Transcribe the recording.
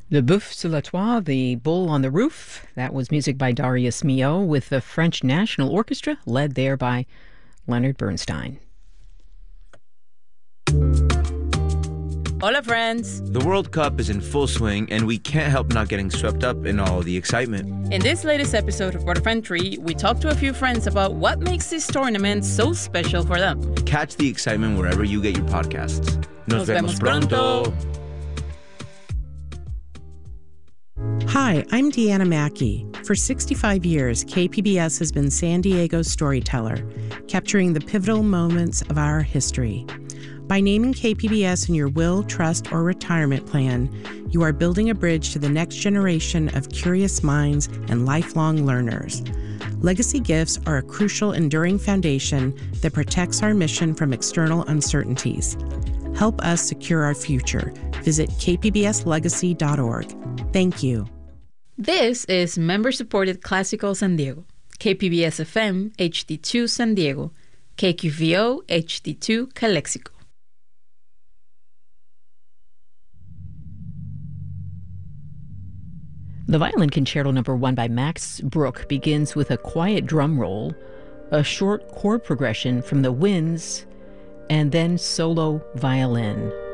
Le Boeuf sur la Toit, The Bull on the Roof. That was music by Darius Milhaud with the French National Orchestra, led there by Leonard Bernstein. Hola, friends! The World Cup is in full swing, and we can't help not getting swept up in all the excitement. In this latest episode of Waterfront 3, we talked to a few friends about what makes this tournament so special for them. Catch the excitement wherever you get your podcasts. Nos vemos pronto! Hi, I'm Deanna Mackey. For 65 years, KPBS has been San Diego's storyteller, capturing the pivotal moments of our history. By naming KPBS in your will, trust, or retirement plan, you are building a bridge to the next generation of curious minds and lifelong learners. Legacy gifts are a crucial, enduring foundation that protects our mission from external uncertainties. Help us secure our future. Visit kpbslegacy.org. Thank you. This is member-supported Classical San Diego, KPBS FM HD2 San Diego, KQVO HD2 Calexico. The Violin Concerto No. 1 by Max Bruch begins with a quiet drum roll, a short chord progression from the winds, and then solo violin.